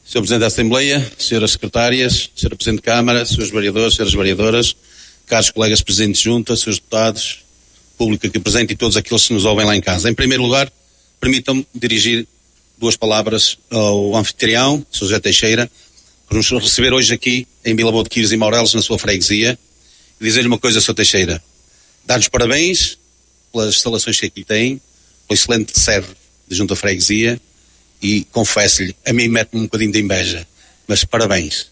Sr. Presidente da Assembleia, Sras. Secretárias, Sr. Presidente de Câmara, Srs. Vereadores, Sras. Vereadoras, caros colegas Presidentes de Junta, Srs. Deputados, público aqui presente e todos aqueles que nos ouvem lá em casa. Em primeiro lugar, permitam-me dirigir duas palavras ao anfitrião, Sr. José Teixeira, por nos receber hoje aqui em Vila Boa de Quires e Maurelos, na sua freguesia, e dizer-lhe uma coisa, Sr. Teixeira, dar-lhes parabéns pelas instalações que aqui têm, pela excelente sede de Junta Freguesia, e confesso-lhe, a mim mete-me um bocadinho de inveja, mas parabéns.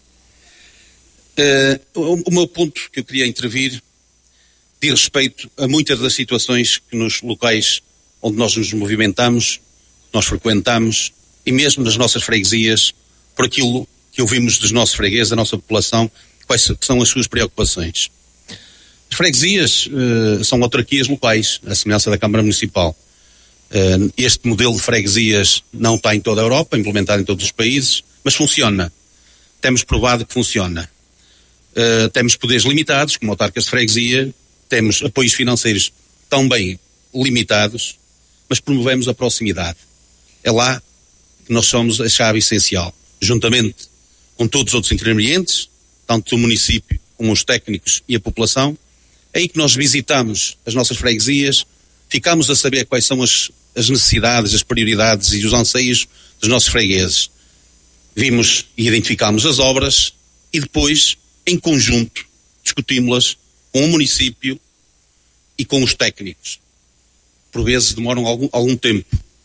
O meu ponto que eu queria intervir diz respeito a muitas das situações que nos locais onde nós nos movimentamos, nós frequentamos, e mesmo nas nossas freguesias, por aquilo que ouvimos dos nossos fregueses, da nossa população, quais são as suas preocupações. As freguesias são autarquias locais, à semelhança da Câmara Municipal. Este modelo de freguesias não está em toda a Europa, implementado em todos os países, mas funciona. Temos provado que funciona. Temos poderes limitados, como autarcas de freguesia, temos apoios financeiros também limitados, mas promovemos a proximidade. É lá que nós somos a chave essencial, juntamente com todos os outros intervenientes, tanto do município como os técnicos e a população. É aí que nós visitamos as nossas freguesias, ficamos a saber quais são as necessidades, as prioridades e os anseios dos nossos fregueses. Vimos e identificámos as obras e depois, em conjunto, discutimos-las com o município e com os técnicos. Por vezes demoram algum tempo.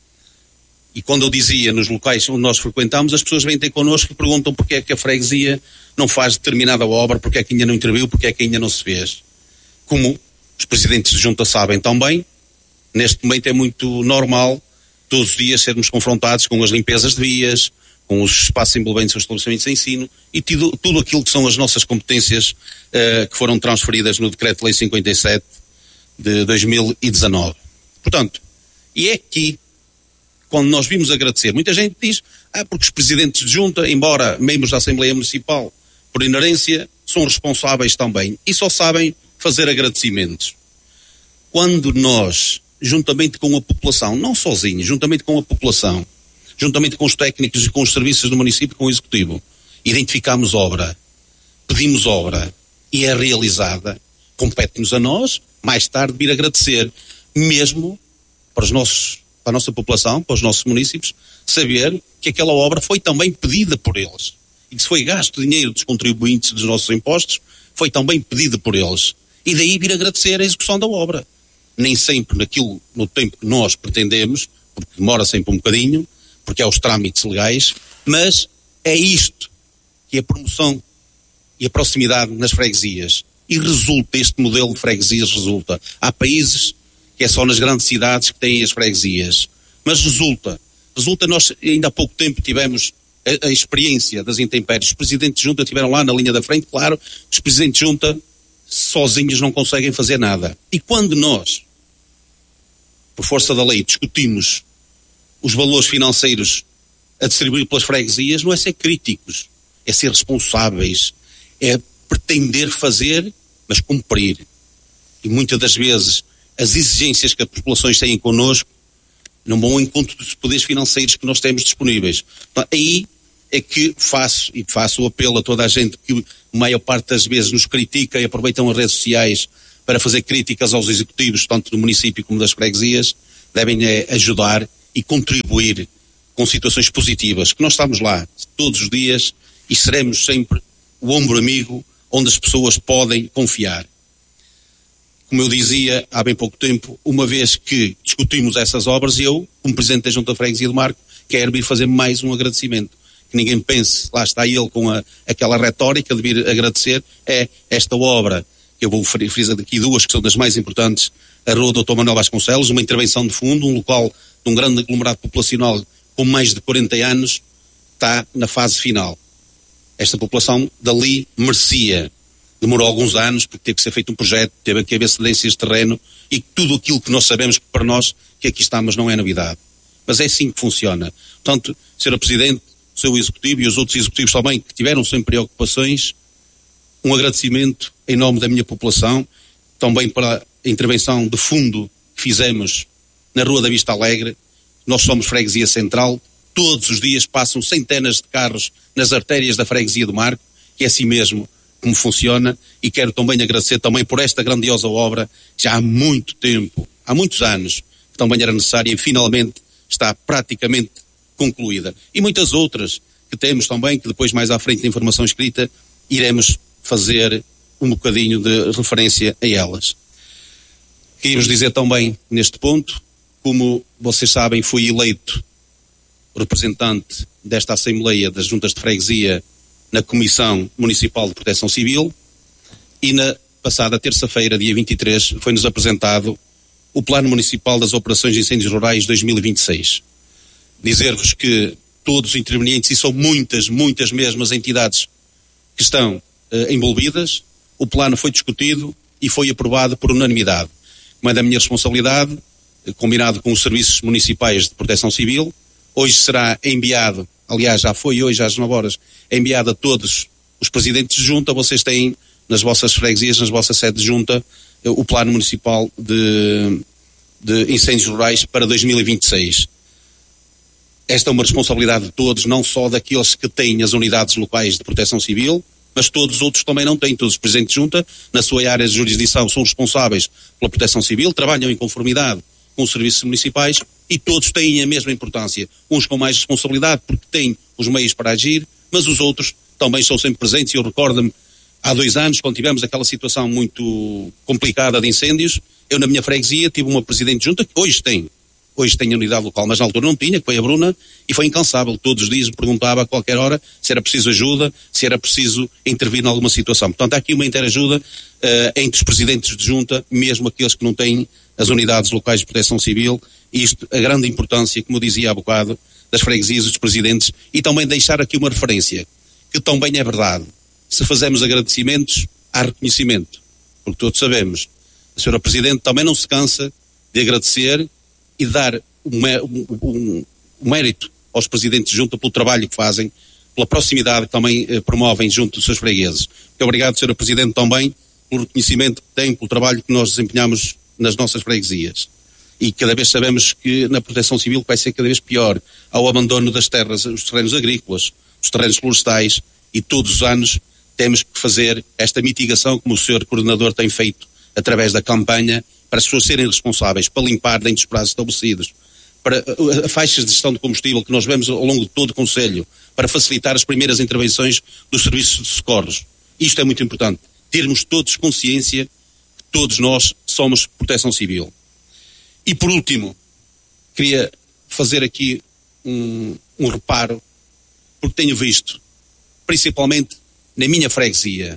E quando eu dizia nos locais onde nós frequentamos, as pessoas vêm ter connosco e perguntam porque é que a freguesia não faz determinada obra, porque é que ainda não interviu, porque é que ainda não se fez. Como os presidentes de junta sabem tão bem, neste momento é muito normal todos os dias sermos confrontados com as limpezas de vias, com os espaços envolventes aos estabelecimentos de ensino e tudo aquilo que são as nossas competências que foram transferidas no Decreto-Lei 57 de 2019. Portanto, e é aqui, quando nós vimos agradecer, muita gente diz, porque os presidentes de junta, embora membros da Assembleia Municipal, por inerência, são responsáveis também e só sabem fazer agradecimentos. Quando nós, juntamente com a população, não sozinhos, juntamente com a população, juntamente com os técnicos e com os serviços do município, com o executivo, identificamos obra, pedimos obra e é realizada, compete-nos a nós, mais tarde, vir agradecer, mesmo para a nossa população, para os nossos municípios, saber que aquela obra foi também pedida por eles e que se foi gasto dinheiro dos contribuintes dos nossos impostos, foi também pedido por eles. E daí vir agradecer a execução da obra. Nem sempre no tempo que nós pretendemos, porque demora sempre um bocadinho, porque há os trâmites legais, mas é isto que é a promoção e a proximidade nas freguesias. E resulta, este modelo de freguesias resulta. Há países que é só nas grandes cidades que têm as freguesias. Mas resulta, nós ainda há pouco tempo tivemos a experiência das intempéries. Os presidentes de junta estiveram lá na linha da frente, claro, os presidentes de junta sozinhos não conseguem fazer nada. E quando nós, por força da lei, discutimos os valores financeiros a distribuir pelas freguesias, não é ser críticos, é ser responsáveis, é pretender fazer, mas cumprir. E muitas das vezes as exigências que as populações têm connosco não vão ao encontro dos poderes financeiros que nós temos disponíveis. Então, aí é que faço o apelo a toda a gente que a maior parte das vezes nos critica e aproveitam as redes sociais para fazer críticas aos executivos, tanto do município como das freguesias, devem ajudar e contribuir com situações positivas, que nós estamos lá todos os dias e seremos sempre o ombro amigo onde as pessoas podem confiar. Como eu dizia há bem pouco tempo, uma vez que discutimos essas obras, eu, como Presidente da Junta de Freguesia do Marco, quero vir fazer mais um agradecimento. Que ninguém pense, lá está ele com aquela retórica de vir agradecer, é esta obra, que eu vou frisar daqui duas, que são das mais importantes, a Rua Dr. Manuel Vasconcelos, uma intervenção de fundo, um local de um grande aglomerado populacional com mais de 40 anos, está na fase final. Esta população dali merecia. Demorou alguns anos, porque teve que ser feito um projeto, teve que haver cedências de terreno e tudo aquilo que nós sabemos que para nós, que aqui estamos, não é novidade. Mas é assim que funciona. Portanto, Sr. Presidente, o seu Executivo e os outros Executivos também, que tiveram sempre preocupações, um agradecimento em nome da minha população, também para a intervenção de fundo que fizemos na Rua da Vista Alegre. Nós somos freguesia central, todos os dias passam centenas de carros nas artérias da freguesia do Marco, que é assim mesmo como funciona, e quero também agradecer também por esta grandiosa obra, já há muito tempo, há muitos anos, que também era necessária e finalmente está praticamente concluída. E muitas outras que temos também, que depois mais à frente na informação escrita, iremos fazer um bocadinho de referência a elas. Queríamos dizer também, neste ponto, como vocês sabem, fui eleito representante desta Assembleia das Juntas de Freguesia na Comissão Municipal de Proteção Civil, e na passada terça-feira, dia 23, foi-nos apresentado o Plano Municipal das Operações de Incêndios Rurais 2026. Dizer-vos que todos os intervenientes, e são muitas mesmo as entidades que estão envolvidas, o plano foi discutido e foi aprovado por unanimidade. Como é da minha responsabilidade, combinado com os serviços municipais de proteção civil, hoje será enviado, aliás já foi hoje às 9 horas, enviado a todos os presidentes de junta. Vocês têm nas vossas freguesias, nas vossas sedes de junta, o plano municipal de incêndios rurais para 2026. Esta é uma responsabilidade de todos, não só daqueles que têm as unidades locais de proteção civil, mas todos os outros também não têm. Todos os presidentes de junta, na sua área de jurisdição, são responsáveis pela proteção civil, trabalham em conformidade com os serviços municipais e todos têm a mesma importância. Uns com mais responsabilidade porque têm os meios para agir, mas os outros também são sempre presentes. E eu recordo-me, há 2 anos, quando tivemos aquela situação muito complicada de incêndios, eu na minha freguesia tive uma presidente de junta que hoje tem a unidade local, mas na altura não tinha, que foi a Bruna, e foi incansável. Todos os dias me perguntava a qualquer hora se era preciso ajuda, se era preciso intervir em alguma situação. Portanto, há aqui uma interajuda entre os presidentes de junta, mesmo aqueles que não têm as unidades locais de proteção civil, e isto, a grande importância, como eu dizia há bocado, das freguesias, dos presidentes, e também deixar aqui uma referência, que também é verdade. Se fazemos agradecimentos, há reconhecimento, porque todos sabemos, a senhora Presidente também não se cansa de agradecer e dar um mérito aos presidentes de junta pelo trabalho que fazem, pela proximidade que também promovem junto dos seus fregueses. Muito obrigado, Sra. Presidente, também pelo reconhecimento que tem, pelo trabalho que nós desempenhamos nas nossas freguesias. E cada vez sabemos que na proteção civil vai ser cada vez pior, ao abandono das terras, os terrenos agrícolas, os terrenos florestais, e todos os anos temos que fazer esta mitigação, como o Sr. Coordenador tem feito através da campanha, para as pessoas serem responsáveis, para limpar dentro dos prazos estabelecidos, para faixas de gestão de combustível que nós vemos ao longo de todo o Conselho, para facilitar as primeiras intervenções dos serviços de socorros. Isto é muito importante. Termos todos consciência que todos nós somos proteção civil. E por último, queria fazer aqui um reparo, porque tenho visto, principalmente na minha freguesia,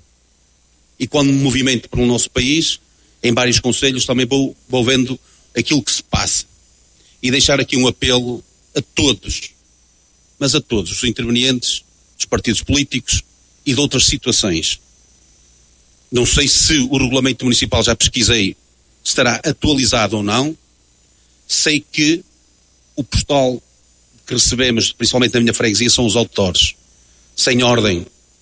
e quando me movimento pelo nosso país, em vários conselhos, também vou vendo aquilo que se passa. E deixar aqui um apelo a todos, mas a todos os intervenientes, dos partidos políticos e de outras situações. Não sei se o regulamento municipal, já pesquisei, estará atualizado ou não. Sei que o postal que recebemos, principalmente na minha freguesia, são os outdoors, sem ordem,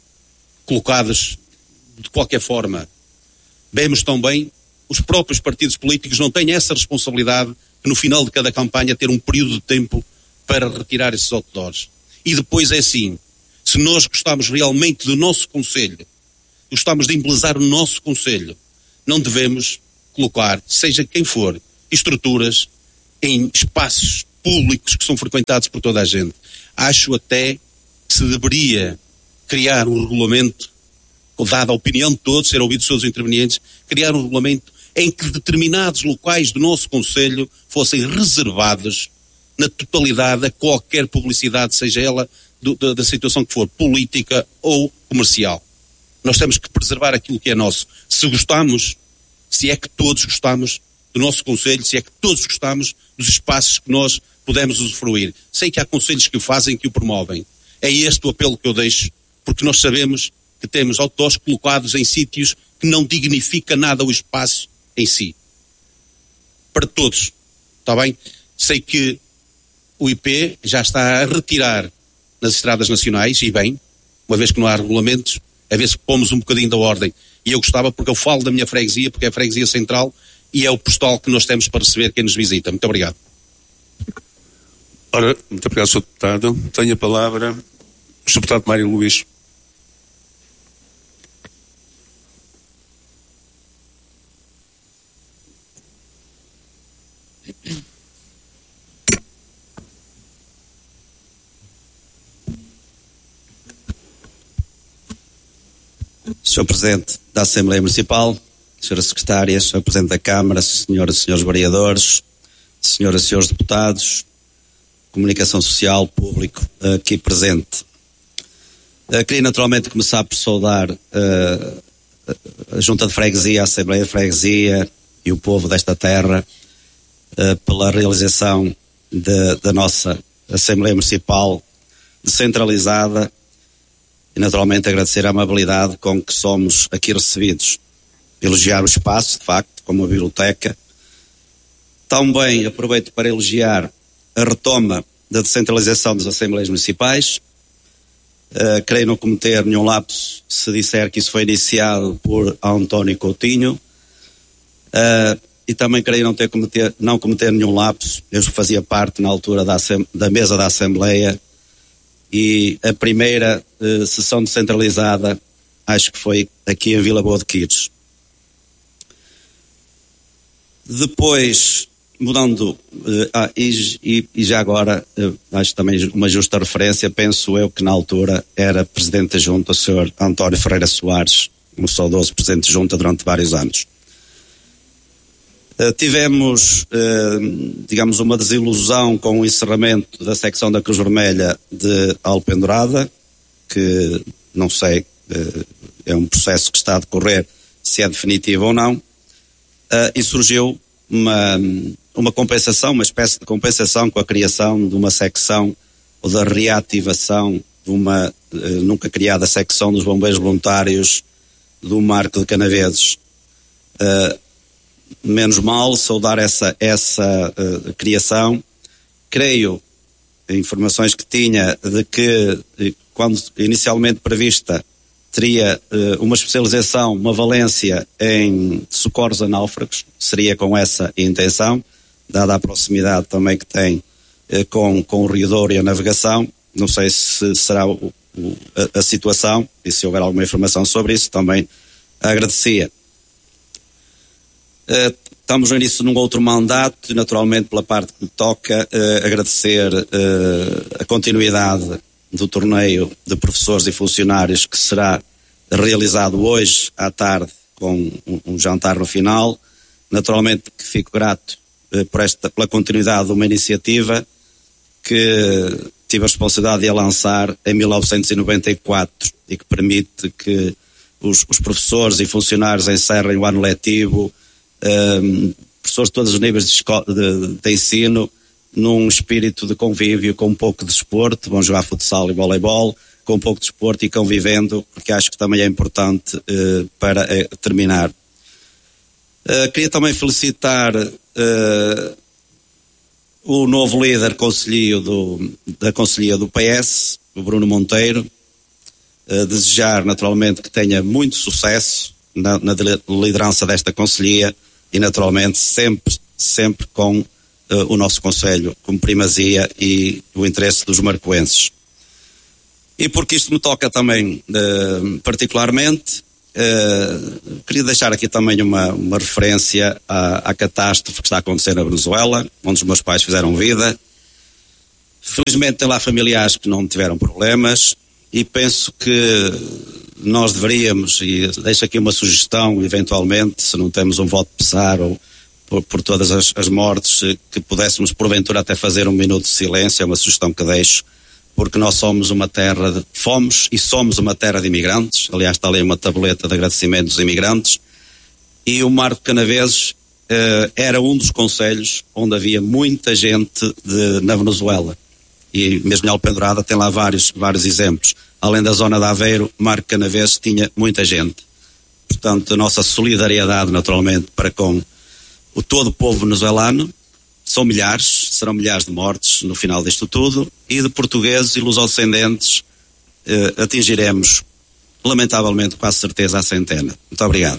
colocados de qualquer forma. Vemos também os próprios partidos políticos não têm essa responsabilidade que no final de cada campanha ter um período de tempo para retirar esses outdoors. E depois é assim, se nós gostamos realmente do nosso concelho, gostamos de embelezar o nosso concelho, não devemos colocar, seja quem for, estruturas em espaços públicos que são frequentados por toda a gente. Acho até que se deveria criar um regulamento, dada a opinião de todos, ser ouvidos todos os intervenientes, criar um regulamento em que determinados locais do nosso concelho fossem reservados na totalidade a qualquer publicidade, seja ela da situação que for, política ou comercial. Nós temos que preservar aquilo que é nosso. Se gostamos, se é que todos gostamos do nosso concelho, se é que todos gostamos dos espaços que nós podemos usufruir. Sei que há concelhos que o fazem, que o promovem. É este o apelo que eu deixo, porque nós sabemos que temos outdoors colocados em sítios que não dignifica nada o espaço em si. Para todos, está bem? Sei que o IP já está a retirar nas estradas nacionais, e bem, uma vez que não há regulamentos, a ver se pomos um bocadinho da ordem. E eu gostava, porque eu falo da minha freguesia, porque é a freguesia central, e é o postal que nós temos para receber quem nos visita. Muito obrigado. Ora, muito obrigado, Sr. Deputado. Tenho a palavra o Sr. Deputado Mário Luís. Sr. Presidente da Assembleia Municipal, Sra. Secretária, Sr. Presidente da Câmara, Senhoras e Senhores Vereadores, Senhoras e Senhores Deputados, Comunicação Social, Público aqui presente. Queria naturalmente começar por saudar a Junta de Freguesia, a Assembleia de Freguesia e o povo desta terra pela realização da nossa Assembleia Municipal descentralizada e naturalmente agradecer a amabilidade com que somos aqui recebidos. Elogiar o espaço, de facto, como a biblioteca. Também aproveito para elogiar a retoma da descentralização das Assembleias Municipais. Creio não cometer nenhum lapso se disser que isso foi iniciado por António Coutinho. E também creio não cometer nenhum lapso. Eu fazia parte na altura da mesa da Assembleia e a primeira sessão descentralizada acho que foi aqui em Vila Boa de Quires. Depois, mudando, e já agora, acho também uma justa referência, penso eu que na altura era Presidente da Junta, o Sr. António Ferreira Soares, um saudoso Presidente de Junta durante vários anos. Tivemos, digamos, uma desilusão com o encerramento da secção da Cruz Vermelha de Alpendurada, que não sei, é um processo que está a decorrer, se é definitivo ou não, e surgiu uma compensação, uma espécie de compensação com a criação de uma secção ou da reativação de uma nunca criada secção dos bombeiros voluntários do Marco de Canaveses. Menos mal, saudar essa criação. Creio, informações que tinha, de que quando inicialmente prevista teria uma especialização, uma valência em socorros a náufragos, seria com essa intenção, dada a proximidade também que tem com o Rio Douro e a navegação. Não sei se será a situação, e se houver alguma informação sobre isso, também agradecia. Estamos no início num outro mandato e naturalmente pela parte que me toca agradecer a continuidade do torneio de professores e funcionários que será realizado hoje à tarde com um jantar no final. Naturalmente que fico grato pela continuidade de uma iniciativa que tive a responsabilidade de a lançar em 1994 e que permite que os professores e funcionários encerrem o ano letivo, professores de todos os níveis de ensino, num espírito de convívio, com um pouco de desporto, vão jogar futsal e voleibol, com um pouco de desporto e convivendo, porque acho que também é importante para terminar. Queria também felicitar o novo líder da Conselhia do PS, o Bruno Monteiro, desejar naturalmente que tenha muito sucesso na liderança desta Conselhia e naturalmente sempre com o nosso Conselho como primazia e o interesse dos marcoenses. E porque isto me toca também particularmente, queria deixar aqui também uma referência à catástrofe que está a acontecer na Venezuela, onde os meus pais fizeram vida. Felizmente tem lá familiares que não tiveram problemas e penso que nós deveríamos, e deixo aqui uma sugestão, eventualmente, se não temos um voto de pesar ou por todas as mortes, que pudéssemos porventura até fazer um minuto de silêncio, é uma sugestão que deixo, porque nós somos uma terra, somos uma terra de imigrantes. Aliás, está ali uma tabuleta de agradecimento dos imigrantes, e o Marco de Canaveses era um dos concelhos onde havia muita gente na Venezuela, e mesmo em Alpendurada tem lá vários exemplos. Além da zona de Aveiro, Marco de Canaveses tinha muita gente. Portanto, a nossa solidariedade naturalmente para com todo o povo venezuelano. Serão milhares de mortes no final disto tudo, e de portugueses e lusodescendentes atingiremos, lamentavelmente, quase certeza, a centena. Muito obrigado.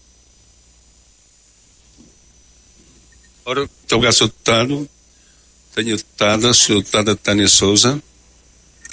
Ora, muito obrigado, Sr. Deputado. Tenho a deputada, a senhora deputada Tânia Souza.